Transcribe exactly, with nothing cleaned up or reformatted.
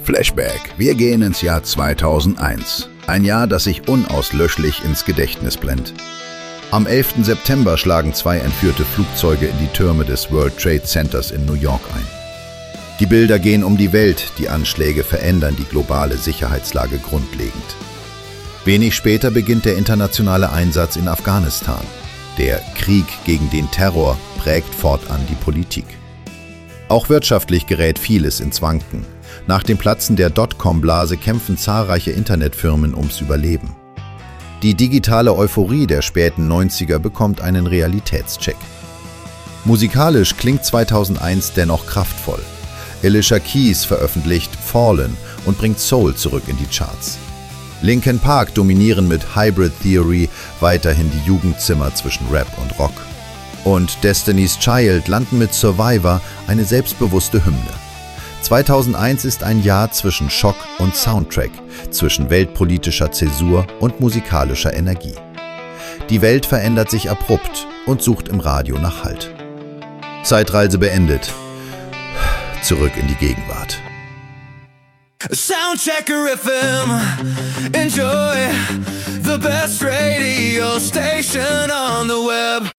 Flashback. Wir gehen ins Jahr zweitausendeins. Ein Jahr, das sich unauslöschlich ins Gedächtnis brennt. Am elften September schlagen zwei entführte Flugzeuge in die Türme des World Trade Centers in New York ein. Die Bilder gehen um die Welt, die Anschläge verändern die globale Sicherheitslage grundlegend. Wenig später beginnt der internationale Einsatz in Afghanistan. Der Krieg gegen den Terror prägt fortan die Politik. Auch wirtschaftlich gerät vieles ins Wanken. Nach dem Platzen der Dotcom-Blase kämpfen zahlreiche Internetfirmen ums Überleben. Die digitale Euphorie der späten neunziger bekommt einen Realitätscheck. Musikalisch klingt zweitausendeins dennoch kraftvoll. Alicia Keys veröffentlicht Fallen und bringt Soul zurück in die Charts. Linkin Park dominieren mit Hybrid Theory weiterhin die Jugendzimmer zwischen Rap und Rock. Und Destiny's Child landen mit Survivor eine selbstbewusste Hymne. zweitausendeins ist ein Jahr zwischen Schock und Soundtrack, zwischen weltpolitischer Zäsur und musikalischer Energie. Die Welt verändert sich abrupt und sucht im Radio nach Halt. Zeitreise beendet. Zurück in die Gegenwart. Soundchecker F M, enjoy the best radio station on the web.